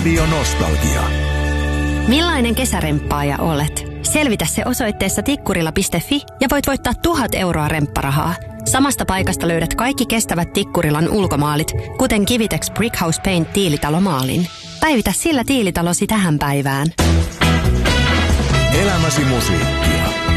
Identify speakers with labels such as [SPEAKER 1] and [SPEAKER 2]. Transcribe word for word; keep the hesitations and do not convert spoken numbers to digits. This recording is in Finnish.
[SPEAKER 1] Radio Nostalgia.
[SPEAKER 2] Millainen kesäremppaaja olet? Selvitä se osoitteessa tikkurila piste fi ja voit voittaa tuhat euroa rempparahaa. Samasta paikasta löydät kaikki kestävät Tikkurilan ulkomaalit, kuten Kivitex Brickhouse Paint tiilitalomaalin. Päivitä sillä tiilitalosi tähän päivään.
[SPEAKER 1] Elämäsi musiikki.